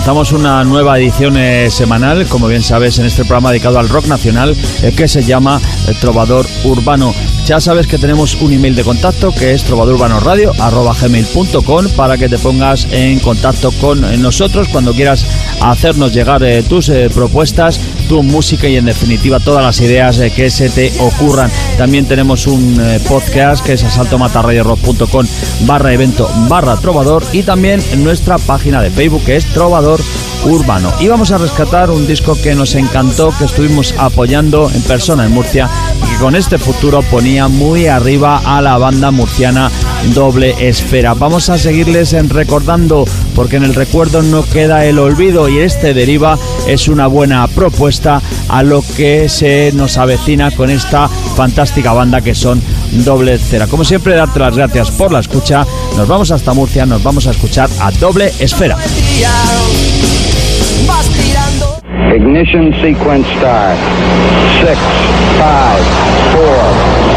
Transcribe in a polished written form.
comenzamos una nueva edición semanal, como bien sabes, en este programa dedicado al rock nacional, que se llama Trovador Urbano. Ya sabes que tenemos un email de contacto que es trovadorurbanoradio@gmail.com para que te pongas en contacto con nosotros cuando quieras hacernos llegar tus propuestas, tu música y en definitiva todas las ideas que se te ocurran. También tenemos un podcast que es asaltomatarradiorock.com/evento/trovador y también en nuestra página de Facebook que es Trovador Urbano. Y vamos a rescatar un disco que nos encantó, que estuvimos apoyando en persona en Murcia y que con este futuro ponía muy arriba a la banda murciana Doble Esfera. Vamos a seguirles recordando, porque en el recuerdo no queda el olvido, y este Deriva es una buena propuesta a lo que se nos avecina con esta fantástica banda que son Doble Esfera. Como siempre, darte las gracias por la escucha. Nos vamos hasta Murcia, nos vamos a escuchar a Doble Esfera. Ignition sequence start. 6, 5, 4